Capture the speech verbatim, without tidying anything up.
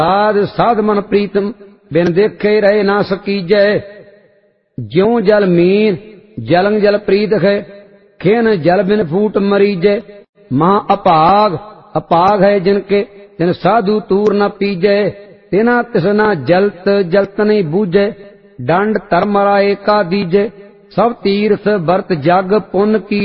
साध साध मन प्रीतम बिन देखे रहे ना सकीजै। ज्यों जल मीन जलंग जल प्रीत है खेन जल बिन फूट मरीजै। महा अपाग अपाग है जिनके जिन साधु तूर न पीजै। तिना तिसना जलत जलत नहीं बूझै। दंड धर्म एका दीजै सब तीर्थ बरत जग पुन की